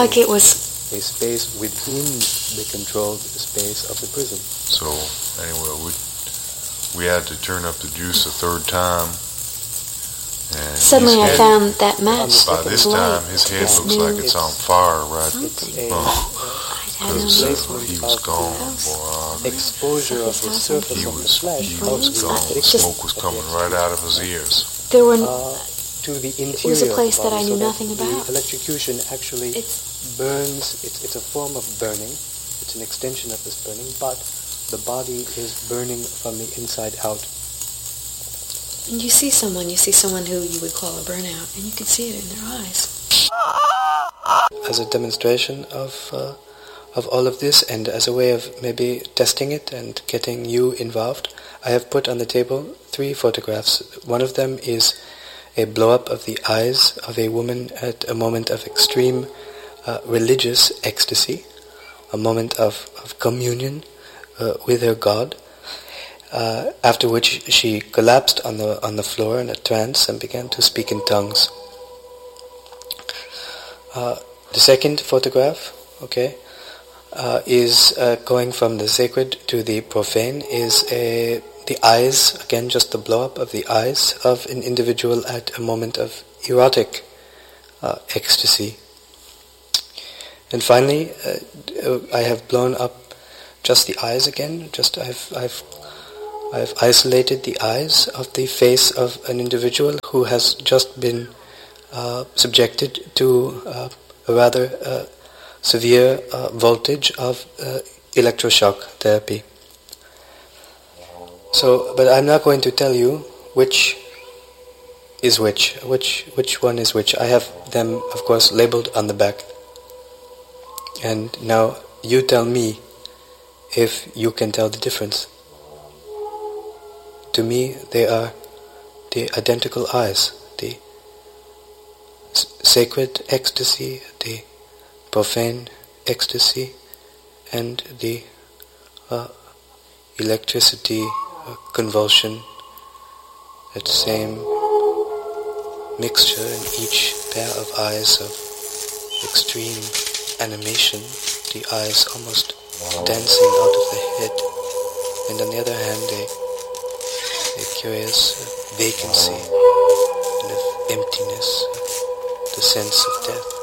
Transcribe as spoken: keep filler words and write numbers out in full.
Like it was a space within the controlled space of the prison. So anyway, we we had to turn up the juice a third time. And suddenly I head, found that match. by this time, his head looks like it's on fire, right? Because uh, he was gone, boy. Exposure of the surface he of was, the flesh. he was gone. The smoke was coming right out of his ears. There were. Uh, to the interior. It was a place of the that I body, knew so nothing that about. The electrocution actually It's burns. It's it's a form of burning. It's an extension of this burning, but the body is burning from the inside out. And you see someone, you see someone who you would call a burnout, and you can see it in their eyes. As a demonstration of uh, of all of this, and as a way of maybe testing it and getting you involved, I have put on the table three photographs. One of them is a blow-up of the eyes of a woman at a moment of extreme uh, religious ecstasy, a moment of, of communion uh, with her God, uh, after which she collapsed on the on the floor in a trance and began to speak in tongues. Uh, the second photograph, okay, uh, is uh, going from the sacred to the profane, is a the eyes, again just the blow-up of the eyes of an individual at a moment of erotic uh, ecstasy. And finally, uh, I have blown up just the eyes again, just I've, I've, I've isolated the eyes of the face of an individual who has just been uh, subjected to uh, a rather uh, severe uh, voltage of uh, electroshock therapy. So, but I'm not going to tell you which is which, which which one is which. I have them, of course, labeled on the back. And now you tell me if you can tell the difference. To me, they are the identical eyes, the s- sacred ecstasy, the profane ecstasy, and the uh, electricity uh, convulsion, that same mixture in each pair of eyes of extreme animation, the eyes almost dancing out of the head, and on the other hand a, a curious uh, vacancy and of emptiness, uh, the sense of death.